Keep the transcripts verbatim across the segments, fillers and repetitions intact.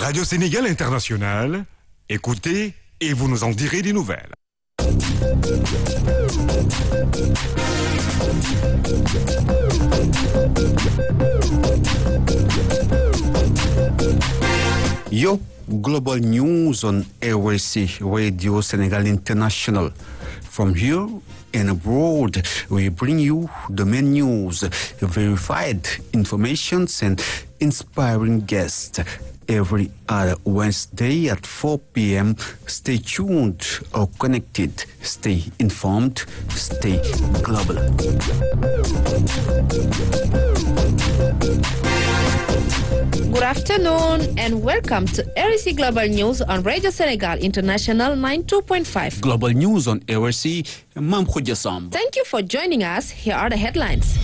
Radio Sénégal International, écoutez et vous nous en direz des nouvelles. Yo, Global News on A R C Radio Senegal International. From here and abroad, we bring you the main news, verified informations, and inspiring guests. Every other Wednesday at four p.m. Stay tuned or connected. Stay informed. Stay global. Good afternoon and welcome to A R C Global News on Radio Senegal International ninety-two point five. Global News on A R C, Mam Khoudia Samb. Thank you for joining us. Here are the headlines.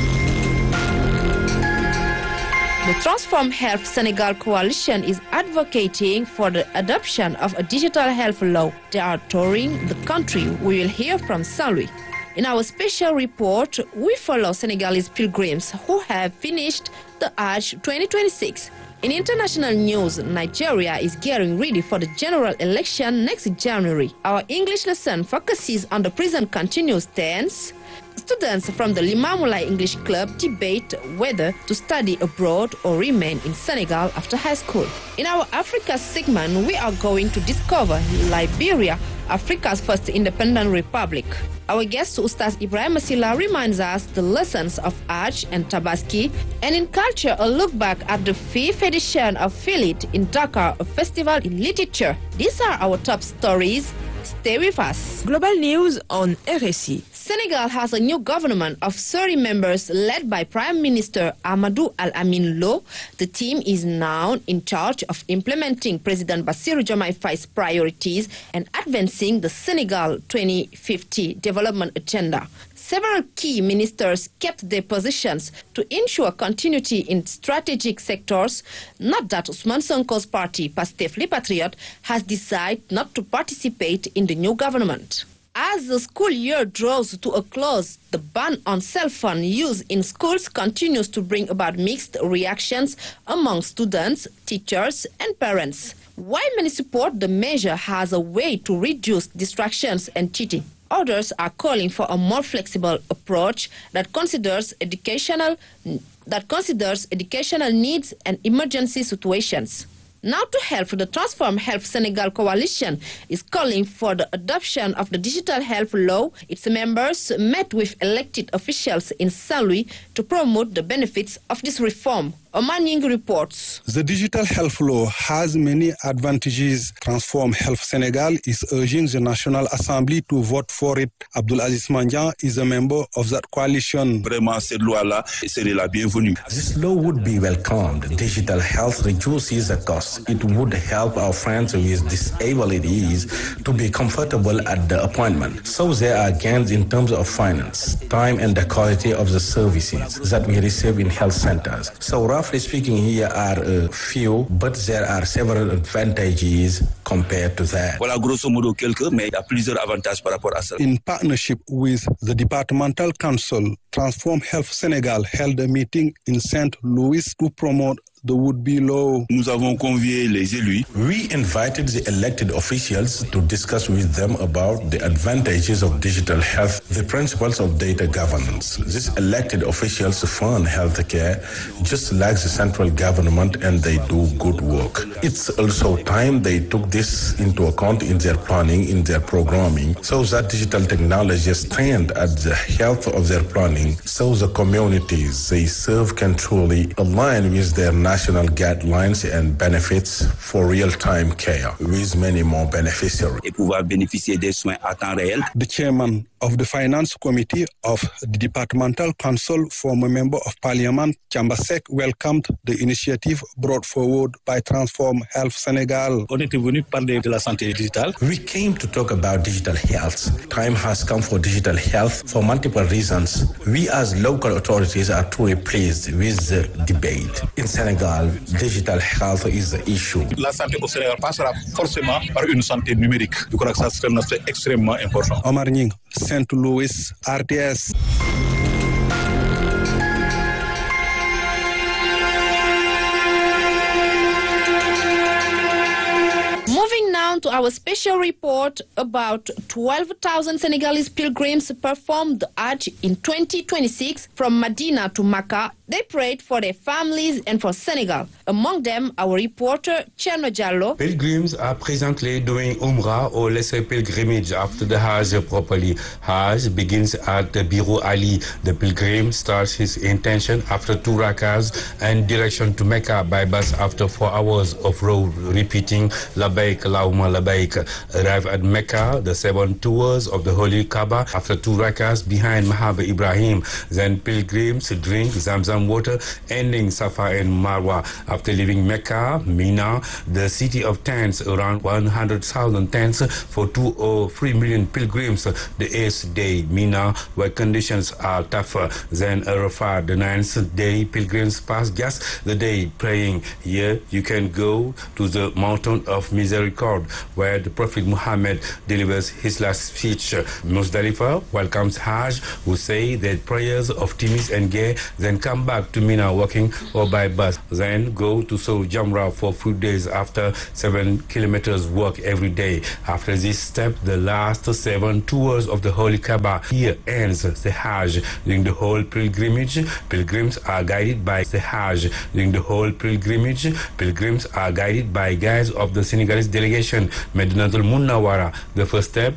The Transform Health Senegal Coalition is advocating for the adoption of a digital health law. They are touring the country. We will hear from Saint-Louis. In our special report, we follow Senegalese pilgrims who have finished the Hajj twenty twenty-six. In international news, Nigeria is getting ready for the general election next January. Our English lesson focuses on the present continuous tense. Students from the Limamulai English Club debate whether to study abroad or remain in Senegal after high school. In our Africa segment, we are going to discover Liberia, Africa's first independent republic. Our guest, Ustaz Ibrahim Masila, reminds us the lessons of Hajj and Tabaski, and in culture, a look back at the fifth edition of Feel It in Dakar, a festival in literature. These are our top stories. Stay with us. Global News on R S C. Senegal has a new government of thirty members led by Prime Minister Amadou Al-Amin Lo. The team is now in charge of implementing President Bassirou Diomaye Faye's priorities and advancing the Senegal twenty fifty development agenda. Several key ministers kept their positions to ensure continuity in strategic sectors. Not that Ousmane Sonko's party, Pastef Les Patriotes, has decided not to participate in the new government. As the school year draws to a close, the ban on cell phone use in schools continues to bring about mixed reactions among students, teachers, and parents. While many support the measure as a way to reduce distractions and cheating, others are calling for a more flexible approach that considers educational that considers educational needs and emergency situations. Now to help, the Transform Health Senegal Coalition is calling for the adoption of the digital health law. Its members met with elected officials in Saint-Louis to promote the benefits of this reform. Oman Ying reports. The digital health law has many advantages. Transform Health Senegal is urging the National Assembly to vote for it. Abdul Aziz Mandian is a member of that coalition. Vraiment, cette loi-là serait la bienvenue. This law would be welcomed. Digital health reduces the cost. It would help our friends with disabilities to be comfortable at the appointment. So there are gains in terms of finance, time, and the quality of the services that we receive in health centers. So roughly speaking, here are a few, but there are several advantages compared to that. Voilà, grosso modo quelques, mais il y a plusieurs avantages par rapport à ça. In partnership with the Departmental Council, Transform Health Senegal held a meeting in Saint Louis to promote the would-be law. Nous avons convié les élus. We invited the elected officials to discuss with them about the advantages of digital health, the principles of data governance. These elected officials fund healthcare just like the central government, and they do good work. It's also time they took this into account in their planning, in their programming, so that digital technology stand at the health of their planning, so the communities they serve can truly align with their national guidelines and benefits for real-time care with many more beneficiaries. Et pouvoir bénéficier des soins à temps réel. The chairman of the Finance Committee of the Departmental Council, former Member of Parliament, Chambasek, welcomed the initiative brought forward by Transform Health Senegal. On était venu parler de la santé digitale. We came to talk about digital health. Time has come for digital health for multiple reasons. We as local authorities are truly pleased with the debate. In Senegal, digital health is the issue. La santé au Sénégal passera forcément par une santé numérique. Je crois que ça c'est un aspect extrêmement important. Omar Nying, Saint Louis, R T S. on to our special report. About twelve thousand Senegalese pilgrims performed the Hajj in twenty twenty-six from Medina to Mecca. They prayed for their families and for Senegal. Among them, our reporter, Cherno Diallo. Pilgrims are presently doing Umrah or lesser pilgrimage after the Hajj properly. Hajj begins at the Biru Ali. The pilgrim starts his intention after two rakas and direction to Mecca by bus after four hours of road, repeating Labaik Allahumma Labaik. Arrive at Mecca, the seven tours of the Holy Kaaba after two rakas behind Mahaba Ibrahim. Then pilgrims drink Zamzam water, ending Safa and Marwa. After leaving Mecca, Mina, the city of tents, around one hundred thousand tents for two or three million pilgrims. The eighth day, Mina, where conditions are tougher than Arafat. The ninth day, pilgrims pass just the day praying. Here, you can go to the mountain of Misericord, where the Prophet Muhammad delivers his last speech. Muzdalifah welcomes Hajj, who say their prayers of Timis and Gay, then come back to Mina walking or by bus, then go to Sow Jamra for few days after seven kilometers walk every day. After this step, the last seven tours of the Holy Kaaba. Here ends the Hajj. During the whole pilgrimage, pilgrims are guided by the Hajj. During the whole pilgrimage, pilgrims are guided by guides of the Senegalese delegation, Medinatul Munawara. The first step